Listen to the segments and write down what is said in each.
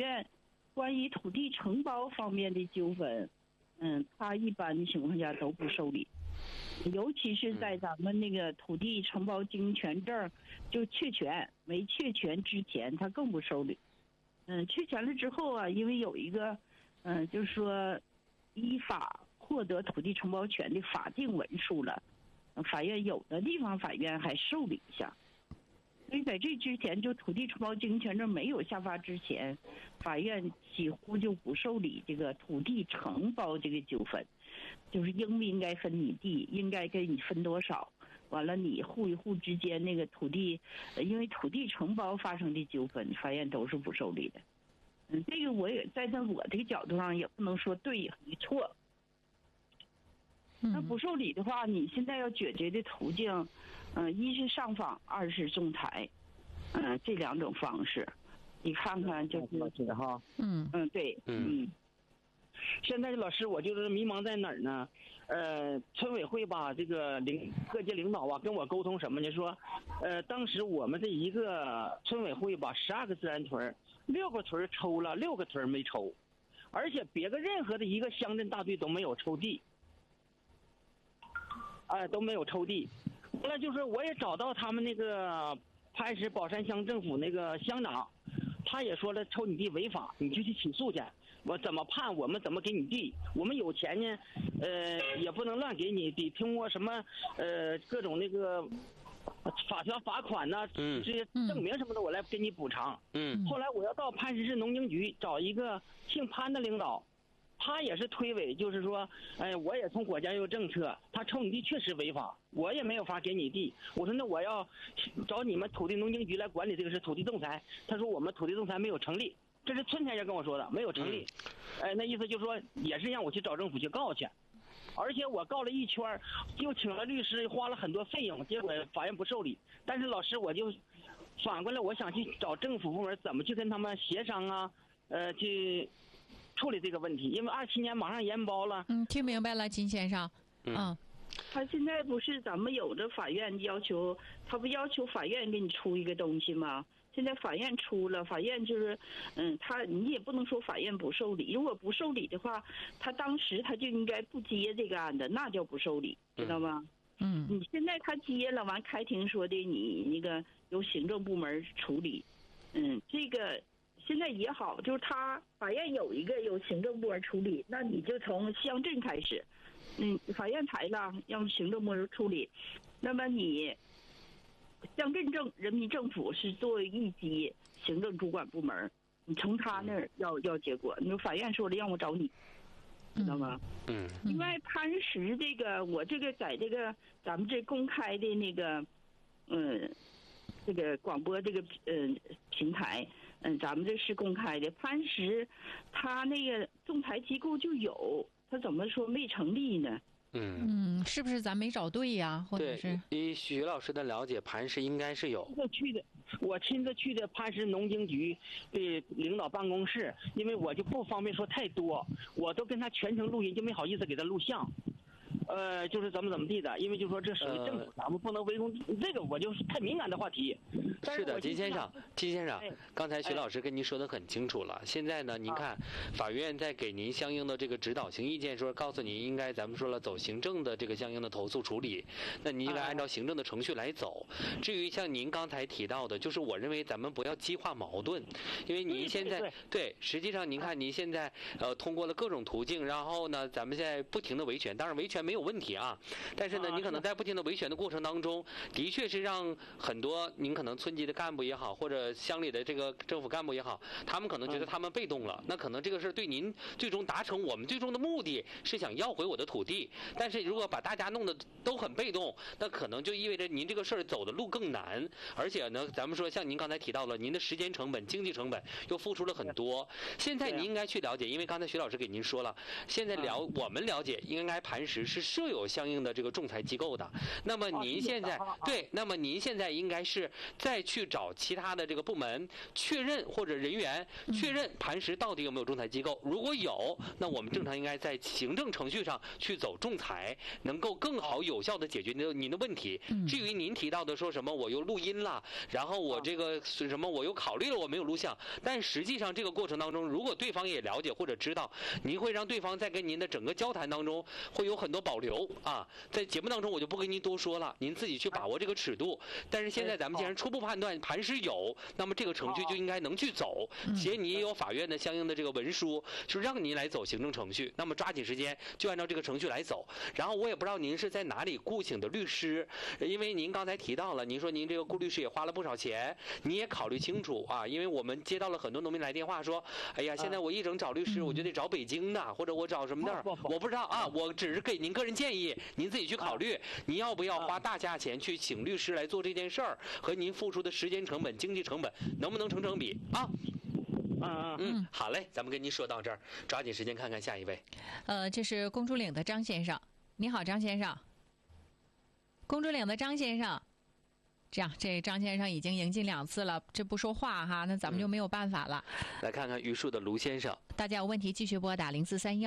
院关于土地承包方面的纠纷，他一般的情况下都不受理，尤其是在咱们那个土地承包经营权证就确权没确权之前，他更不受理。确权了之后啊，因为有一个就是说依法获得土地承包权的法定文书了，法院有的地方法院还受理一下。所以在这之前，就土地承包经营权证没有下发之前，法院几乎就不受理这个土地承包这个纠纷，就是应不应该分你地，应该给你分多少，完了你户与户之间那个土地，因为土地承包发生的纠纷，法院都是不受理的。这个我也在我这个角度上也不能说对与错。那不受理的话，你现在要解决的途径，一是上访，二是仲裁，这两种方式，你看看就是哈， 对， 现在老师我就是迷茫在哪儿呢？村委会吧，这个各界领导啊跟我沟通什么呢？说，当时我们这一个村委会吧，12个自然屯，6个屯抽了，6个屯没抽，而且别个任何的一个乡镇大队都没有抽地。都没有抽地。后来就是我也找到他们那个潘石宝山乡政府那个乡长，他也说了抽你地违法，你就去起诉去。我怎么判，我们怎么给你地？我们有钱呢，也不能乱给你，得通过什么各种那个法条罚款呐，这些证明什么的，我来给你补偿。后来我要到潘石市农经局找一个姓潘的领导。他也是推诿，就是说，我也从国家有政策，他抽你地确实违法，我也没有法给你地。我说那我要找你们土地农经局来管理这个是土地仲裁。他说我们土地仲裁没有成立，这是村前人跟我说的，没有成立。那意思就是说也是让我去找政府去告去，而且我告了一圈，又请了律师，花了很多费用，结果法院不受理。但是老师，我就反过来，我想去找政府部门怎么去跟他们协商啊，去处理这个问题，因为27年马上研包了。 听明白了，金先生。 他现在不是咱们有的法院要求，他不要求法院给你出一个东西吗？现在法院出了，法院就是，你也不能说法院不受理，如果不受理的话，他当时他就应该不接这个案子，那叫不受理，知道吗？你现在他接了，完开庭说的你那个由行政部门处理，这个。现在也好，就是他法院有一个由行政部门处理，那你就从乡镇开始，法院裁了让行政部门处理，那么你乡镇人民政府是作为一级行政主管部门，你从他那儿要结果，你说法院说了让我找你，知道吗？另外潘石这个，我这个在这个咱们这公开的那个这个广播这个平台，咱们这是公开的。潘石他那个仲裁机构就有，他怎么说没成立呢？ 是不是咱没找对呀？或者是以许老师的了解，潘石应该是有。 我亲自去的潘石农经局的领导办公室，因为我就不方便说太多，我都跟他全程录音，就没好意思给他录像。就是怎么地的，因为就说这属于政府，咱们不能围攻这个，我就是太敏感的话题。 是的，金先生，刚才徐老师跟您说的很清楚了。现在呢，您看，法院在给您相应的这个指导性意见，说告诉您应该咱们说了走行政的这个相应的投诉处理，那您应该按照行政的程序来走。至于像您刚才提到的，就是我认为咱们不要激化矛盾，因为您现在对，实际上您看您现在通过了各种途径，然后呢，咱们现在不停的维权，当然维权没有问题啊，但是呢，你可能在不停的维权的过程当中，的确是让很多您可能村级的干部也好，或者乡里的这个政府干部也好，他们可能觉得他们被动了，那可能这个事对您最终达成我们最终的目的是想要回我的土地，但是如果把大家弄得都很被动，那可能就意味着您这个事儿走的路更难，而且呢，咱们说像您刚才提到了，您的时间成本、经济成本又付出了很多。现在您应该去了解，因为刚才徐老师给您说了，现在我们了解应该磐石是设有相应的这个仲裁机构的。那么您现在对，那么您现在应该是再去找其他的这个部门确认，或者人员确认磐石到底有没有仲裁机构。如果有，那我们正常应该在行政程序上去走仲裁，能够更好有效的解决您的问题。至于您提到的说什么我又录音了，然后我这个什么我又考虑了我没有录像，但实际上这个过程当中，如果对方也了解或者知道，您会让对方在跟您的整个交谈当中会有很多保留啊。在节目当中我就不跟您多说了，您自己去把握这个尺度。但是现在咱们既然初步判断磐石有，那么这个程序就应该能去走，且你也有法院的相应的这个文书，就让您来走行政程序。那么抓紧时间就按照这个程序来走。然后我也不知道您是在哪里雇请的律师，因为您刚才提到了，您说您这个雇律师也花了不少钱，你也考虑清楚啊。因为我们接到了很多农民来电话说，哎呀，现在我一整找律师，我就得找北京的，或者我找什么那儿，我不知道啊。我只是给您个人建议，您自己去考虑，您要不要花大价钱去请律师来做这件事儿，和您付出的时间成本、经济成本能不能成正比啊？好嘞，咱们跟您说到这儿，抓紧时间看看下一位。 这是公主岭的张先生，你好，张先生。公主岭的张先生，这样，这张先生已经赢进2次了，这不说话哈，那咱们就没有办法了。 来看看榆树的卢先生， 大家有问题继续拨打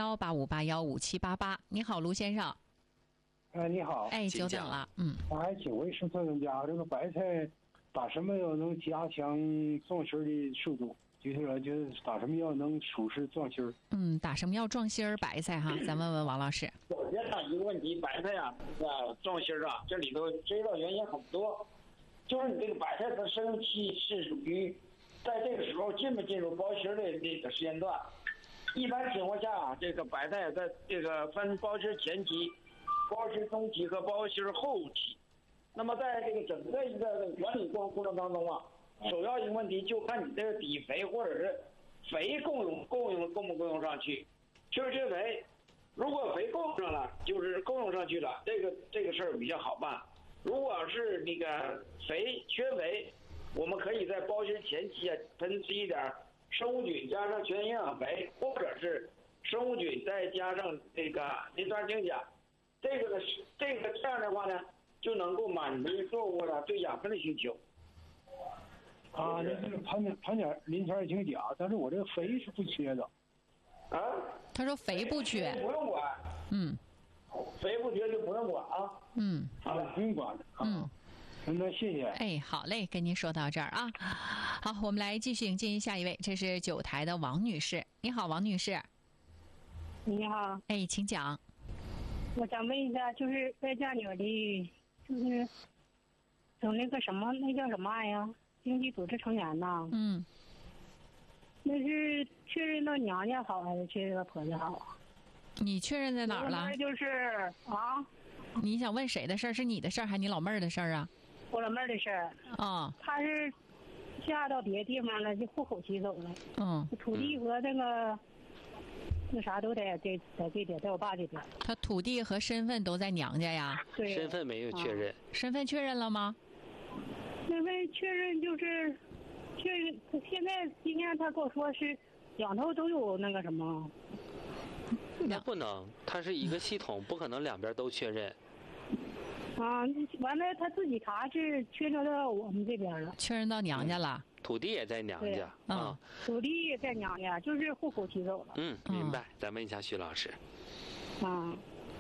043185815788。你好，卢先生。 你好。 久等了。 我还请问是专家，这个白菜打什么药能加强壮心的速度？就是打什么药能舒适壮心？ 打什么药壮心儿？白菜哈，咱问问王老师。 首先呢，一个问题，白菜壮心啊，这里头追到原因很多，就是你这个白菜的生期是属于在这个时候进不进入包心的这个时间段。一般情况下，这个白菜在这个分包心前期、包心中期和包心后期。那么在这个整个一个原理过程当中啊，首要一个问题就看你这个底肥或者是肥供不供用上去。缺肥，如果肥供上了，就是供用上去了，这个事儿比较好办。如果是那个缺肥，我们可以在包心前期喷施一点生物菌加上全营养肥，或者是生物菌再加上这个磷酸氢钾，这样的话呢，就能够满足作物呢对养分的需求。 那就是喷点磷酸氢钾，但是我这个肥是不缺的。 他说肥不缺， 不用管。肥不缺就不用管啊。 不用管了。那谢谢。 好嘞，跟您说到这儿啊。好，我们来继续迎接下一位，这是9台的王女士。你好，王女士。 你好。 请讲。 我想问一下，就是在家里的，就是整那个什么，那叫什么玩意儿？经济组织成员呐。那是确认到娘家好还是确认到婆家好？ 你确认在哪儿了？ 就是你想问谁的事儿？是你的事儿还是你老妹儿的事儿啊？ 我老妹儿的事儿。她是嫁到别的地方了，就户口迁走了。土地和那啥都在这点，在我爸这边。 她土地和身份都在娘家呀？ 对。 身份没有确认。 身份确认了吗？ 身份确认就是确认，现在今天他跟我说是两头都有那个什么。 那不能，它是一个系统，不可能两边都确认。 完了他自己查是确认到我们这边了， 确认到娘家了。 土地也在娘家。 土地也在娘家，就是户口迁走了。 明白。咱问一下徐老师。 想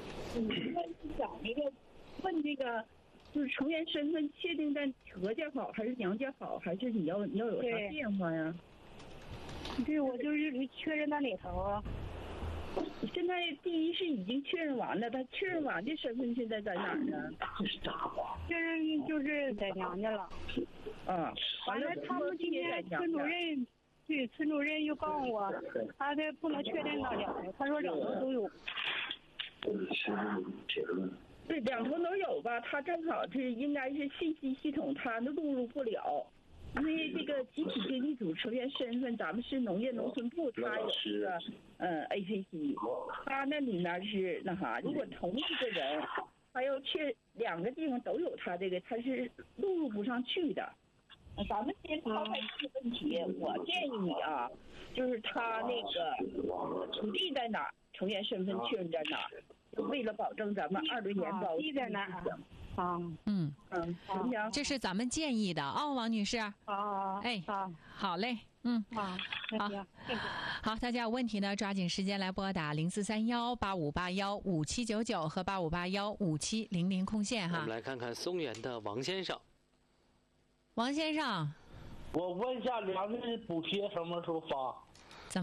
问这个，就是成员身份确定在何家好，还是娘家好，还是你要有啥变化呀？ 对，我就是确认到哪头啊？ 现在第一是已经确认完了，他确认完的身份现在在哪儿呢？ 确认就是在娘家了。完了，他们今天村主任又告诉我，他这不能确认到两头，他说两头都有。 对，两头都有吧，他正好是应该是信息系统他录入不了。因为这个集体经济组成员身份，咱们是农业农村部，他有这个APC， 他那里面是那啥，如果同一个人，他要两个地方都有他这个，他是录入不上去的。咱们先抛开这个问题，我建议你啊，就是他那个土地在哪儿，成员身份确认在哪儿， 就为了保证咱们20年高地在哪儿啊？ 行不行？ 这是咱们建议的王女士。哎，好嘞，好，大家有问题呢，抓紧时间来拨打043185815799和85815700空线哈。 我们来看看松原的王先生。 王先生， 我问一下，2个人补贴什么时候发？